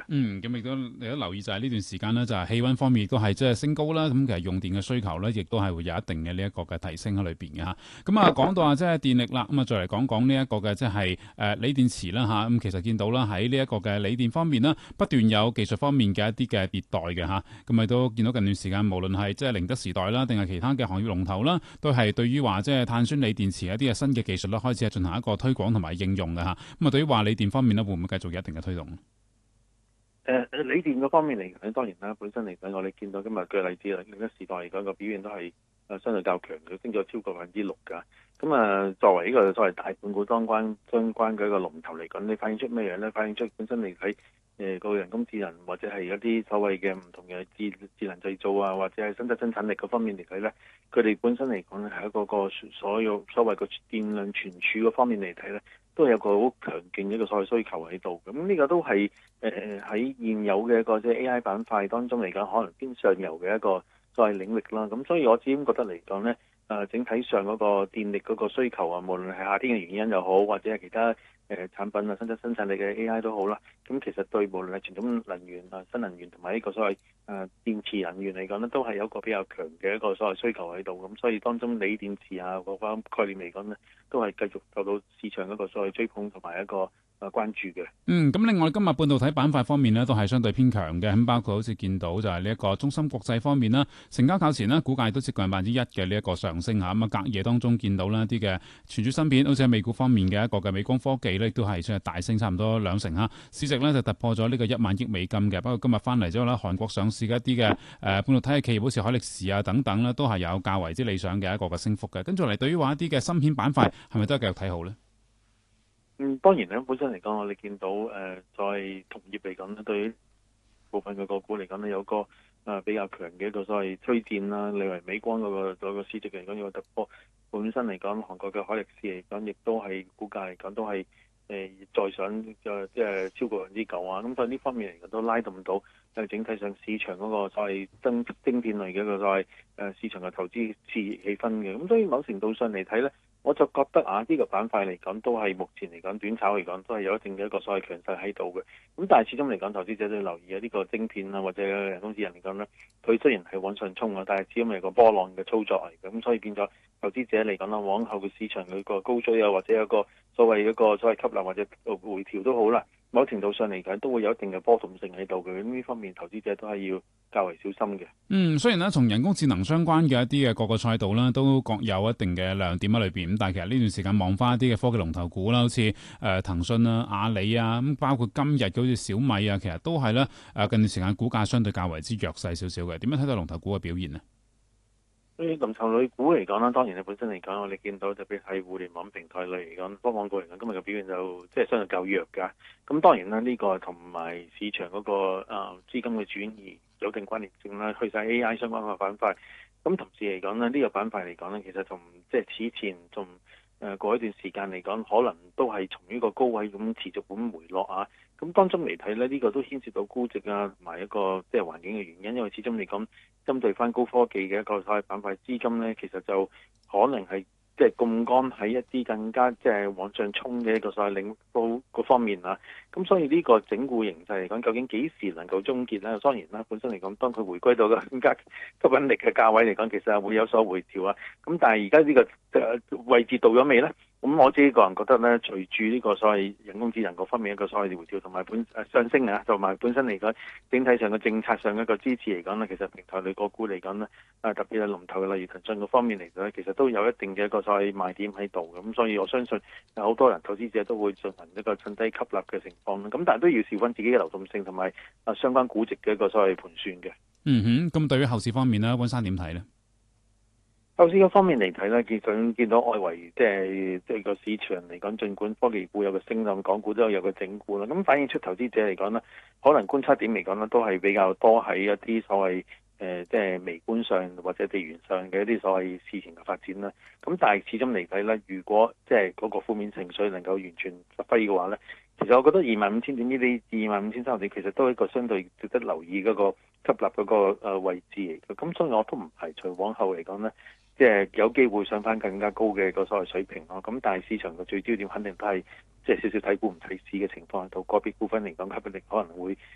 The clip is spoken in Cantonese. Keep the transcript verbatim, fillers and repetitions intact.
嗯，咁亦都你都留意就係呢段時間咧，就係氣温方面亦都係即係升高啦。咁其實用電嘅需求咧，亦都係會有一定嘅呢一個嘅提升喺裏邊嘅嚇。咁啊，講到啊，即係電力啦，咁啊，再嚟講講呢一個嘅即係誒鋰電池啦嚇。咁其實見到啦，喺呢一個嘅鋰電方面啦，不斷有技術方面嘅一啲嘅迭代嘅嚇。咁啊，都見到近段時間，無論係即係寧德時代啦，定係其他嘅行業龍頭啦，都係對於話即係碳酸鋰電池一啲嘅新嘅技術咧，開始係進行一個推廣同埋應用嘅嚇。咁啊，對於話鋰電方面咧，會唔會繼續有一定嘅推動？ 誒誒，鋰電嗰方面嚟講，當然啦，本身嚟講，我哋見到今日嘅例子啦，寧德時代嚟講個表現都係誒相對較強嘅，升咗超過百分之六㗎。咁啊，作為呢個作為大盤股當關相關嘅一個龍頭嚟講，你反映出咩嘢咧？反映出本身嚟睇誒個人工智能或者係一啲所謂嘅唔同嘅智智能製造啊，或者係新質生產力嗰方面嚟睇咧，佢哋本身嚟講咧係一個個所有所謂個電量存儲嗰方面嚟睇咧，都係有個好強勁嘅一個所謂需求喺度。咁呢個都係誒喺現有嘅一個即係 A I 板塊當中嚟講，可能偏上游嘅一個所謂領域啦。咁所以我自己覺得嚟講咧。誒、呃、整體上嗰個電力嗰個需求啊，無論係夏天嘅原因又好，或者係其他誒、呃、產品啊、新質生產力嘅 A I 都好啦。咁其實對無論係傳統能源啊、新能源同埋呢個所謂誒、呃、電池能源嚟講咧，都係有一個比較強嘅一個所謂需求喺度。咁所以當中鋰電池啊嗰個概念嚟講咧，都係繼續受到市場一個所謂追捧同埋一個誒關注嘅。 嗯，咁另外今日半導體板塊方面呢，都係相對偏強嘅，咁包括好似見到就係呢一個中芯國際方面啦，成交較前呢，股價都接近百分之一嘅呢一個上升嚇，咁啊隔夜當中見到啦啲嘅存儲芯片，好似喺美股方面嘅一個嘅美光科技呢，亦都係算係大升差唔多兩成嚇，市值呢就突破咗呢個一萬億美金嘅。不過今日翻嚟之後呢，韓國上市嘅一啲嘅誒半導體嘅企業，好似海力士啊等等呢，都係有較為之理想嘅一個嘅升幅嘅。跟住嚟，對於話一啲嘅芯片板塊，係咪都係繼續睇好呢？ 嗯，當然咧，本身嚟講，我哋見到誒，在、呃、同業嚟講咧，對於部分嘅個股嚟講咧，有個誒、呃、比較強嘅一個所謂推薦啦。例如美光嗰、那個嗰、那個市值嚟講有個突破，本身嚟講，韓國嘅海力士嚟講，亦都係股價嚟講都係誒、呃、再上嘅即係超過百分之九啊。咁所以呢方面嚟講都拉動到誒、呃、整體上市場嗰個所謂晶晶片類嘅一個所謂誒、呃、市場嘅投資熾熱氣氛嘅。咁所以某程度上嚟睇咧。我就覺得啊，呢、這個板塊嚟講都係目前嚟講短炒嚟講都係有一定嘅一個所謂強勢喺度嘅。咁但係始終嚟講，投資者都要留意啊，呢個晶片啊或者人工智能嚟講咧，佢雖然係往上衝啊，但係始終係個波浪嘅操作嚟嘅。咁所以變咗投資者嚟講啦，往後嘅市場佢個高追啊，或者有個所謂一個所謂吸納或者回調都好啦。某程度上嚟講，都會有一定嘅波動性喺度嘅。咁呢方面，投資者都係要較為小心嘅。 嗯，雖然咧，從人工智能相關嘅一啲嘅各個賽道啦，都各有一定嘅亮點喺裏邊。咁但係其實呢段時間望翻一啲嘅科技龍頭股啦，好似誒騰訊啊、阿里啊，咁包括今日嘅好似小米啊，其實都係咧誒近段時間股價相對較為之弱勢少少嘅。點樣睇到龍頭股嘅表現呢？ 對於龍頭類股嚟講啦，當然你本身嚟講，我哋見到特別係互聯網平台類嚟講，科網股嚟講，今日嘅表現就即係相對較弱㗎。咁當然啦，呢、這個同埋市場嗰、那個誒、呃、資金嘅轉移有一定關聯性啦，去晒 A I 相關嘅板塊。咁同時嚟講咧，呢、這個板塊嚟講咧，其實同即係此前從誒過一段時間嚟講，可能都係從呢個高位咁持續咁回落啊。咁當中嚟睇咧，呢、這個都牽涉到估值啊，同埋一個即係環境嘅原因，因為始終嚟講，針對翻高科技嘅一個所謂板塊資金咧，其實就可能係即係槓桿喺一啲更加即係往上衝嘅一個所謂領導嗰方面啊。咁所以呢個整固形勢嚟講，究竟幾時能夠終結咧？當然啦，本身嚟講，當佢回歸到個更加吸引力嘅價位嚟講，其實係會有所回調啊。咁但係而家呢個位置到咗未咧？咁我自己個人覺得咧，隨住呢個所謂人工智能嗰方面一個所謂回調同埋本誒上升啊，同埋本身嚟講整體上嘅政策上一個支持嚟講咧，其實平台類個股嚟講咧，啊特別係龍頭嘅例如騰訊嗰方面嚟講咧，其實都有一定嘅一個所謂賣點喺度嘅。咁所以我相信有好多人投資者都會進行一個趁低吸納嘅情況啦。咁但係都要視翻自己嘅流動性同埋啊相關估值嘅一個所謂盤算嘅。 嗯哼，咁對於後市方面咧，溫生點睇咧？ 後市嗰方面嚟睇咧，見想見到外圍即係即係個市場嚟講，儘管科技股有個升浪，港股都有個整固啦。咁反映出投資者嚟講咧，可能觀察點嚟講咧，都係比較多喺一啲所謂誒、呃、即係微觀上或者地緣上嘅一啲所謂事情嘅發展啦。咁但係始終嚟睇咧，如果即係嗰個負面情緒能夠完全發揮嘅話咧，其實我覺得二萬五千點呢啲二萬五千三百點其實都係一個相對值得留意嗰個吸納嗰個誒位置嚟嘅。咁所以我都唔排除往後嚟講咧，即係有機會上翻更加高嘅個所謂水平咯。咁但係市場嘅最焦點肯定都係即係少少睇股唔睇市嘅情況喺度。個別股份嚟講吸引力可能會